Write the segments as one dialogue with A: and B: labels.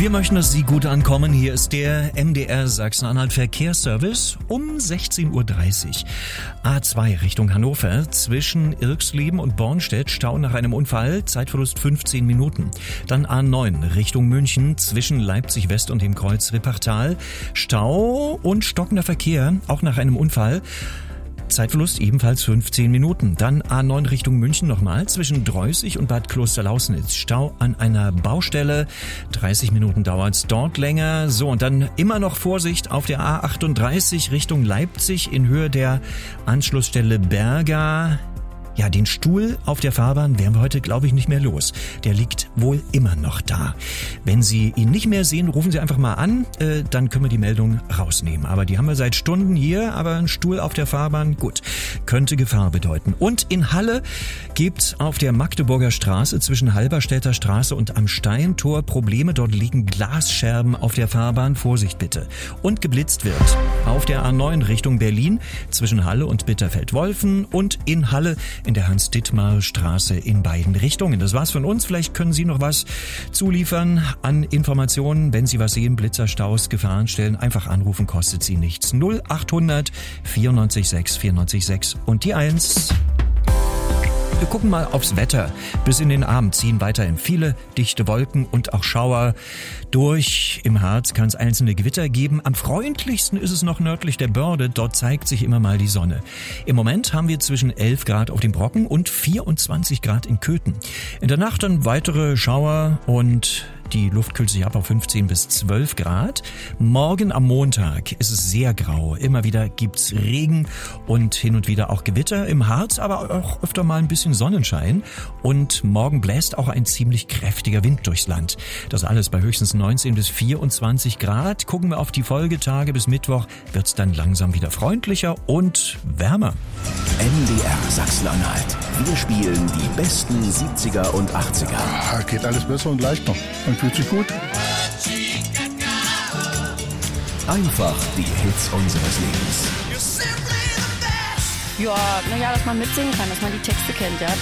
A: Wir möchten, dass Sie gut ankommen. Hier ist der MDR Sachsen-Anhalt Verkehrsservice um 16.30 Uhr. A2 Richtung Hannover zwischen Irxleben und Bornstedt, Stau nach einem Unfall, Zeitverlust 15 Minuten. Dann A9 Richtung München zwischen Leipzig West und dem Kreuz Wippertal, Stau und stockender Verkehr, auch nach einem Unfall. Zeitverlust ebenfalls 15 Minuten. Dann A9 Richtung München nochmal zwischen Dreußig und Bad Klosterlausnitz. Stau an einer Baustelle. 30 Minuten dauert's dort länger. So, und dann immer noch Vorsicht auf der A38 Richtung Leipzig in Höhe der Anschlussstelle Berga. Ja, den Stuhl auf der Fahrbahn werden wir heute, glaube ich, nicht mehr los. Der liegt wohl immer noch da. Wenn Sie ihn nicht mehr sehen, rufen Sie einfach mal an, dann können wir die Meldung rausnehmen. Aber die haben wir seit Stunden hier, aber ein Stuhl auf der Fahrbahn, gut, könnte Gefahr bedeuten. Und in Halle gibt's auf der Magdeburger Straße zwischen Halberstädter Straße und am Steintor Probleme. Dort liegen Glasscherben auf der Fahrbahn. Vorsicht bitte. Und geblitzt wird auf der A9 Richtung Berlin zwischen Halle und Bitterfeld-Wolfen und in Halle in der Hans-Dittmar-Straße in beiden Richtungen. Das war's von uns. Vielleicht können Sie noch was zuliefern an Informationen. Wenn Sie was sehen, Blitzer, Staus, Gefahrenstellen, einfach anrufen, kostet Sie nichts. 0800 94 6 94 6 und die 1. Wir gucken mal aufs Wetter. Bis in den Abend ziehen weiterhin viele dichte Wolken und auch Schauer durch. Im Harz kann es einzelne Gewitter geben. Am freundlichsten ist es noch nördlich der Börde. Dort zeigt sich immer mal die Sonne. Im Moment haben wir zwischen 11 Grad auf dem Brocken und 24 Grad in Köthen. In der Nacht dann weitere Schauer und die Luft kühlt sich ab auf 15 bis 12 Grad. Morgen am Montag ist es sehr grau. Immer wieder gibt's Regen und hin und wieder auch Gewitter. Im Harz aber auch öfter mal ein bisschen Sonnenschein. Und morgen bläst auch ein ziemlich kräftiger Wind durchs Land. Das alles bei höchstens 19 bis 24 Grad. Gucken wir auf die Folgetage. Bis Mittwoch wird's dann langsam wieder freundlicher und wärmer.
B: MDR Sachsen-Anhalt. Wir spielen die besten 70er und 80er.
C: Geht alles besser und leichter. Man fühlt sich gut.
B: Einfach die Hits unseres Lebens.
D: Ja, naja, dass man mitsingen kann, dass man die Texte kennt, ja.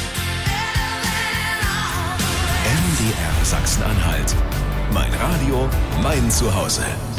B: MDR Sachsen-Anhalt. Mein Radio, mein Zuhause.